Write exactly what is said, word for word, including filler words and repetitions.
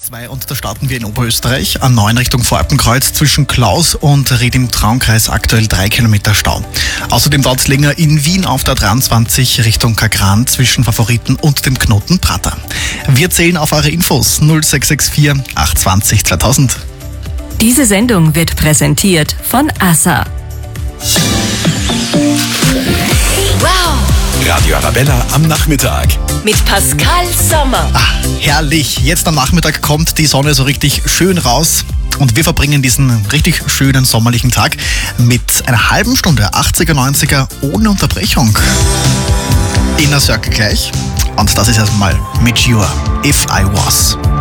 zwei und da starten wir in Oberösterreich. A neun Richtung Voralpenkreuz zwischen Klaus und Ried im Traunkreis aktuell drei Kilometer Stau. Außerdem dauert es länger in Wien auf der dreiundzwanzig Richtung Kagran zwischen Favoriten und dem Knoten Prater. Wir zählen auf eure Infos null sechs sechs vier acht zwei null zweitausend. Diese Sendung wird präsentiert von A S A. Wow! Radio Arabella am Nachmittag. Mit Pascal Sommer. Ah, herrlich. Jetzt am Nachmittag kommt die Sonne so richtig schön raus. Und wir verbringen diesen richtig schönen sommerlichen Tag mit einer halben Stunde achtziger, neunziger ohne Unterbrechung. Inner Circle gleich. Und das ist erstmal Mature, If I Was.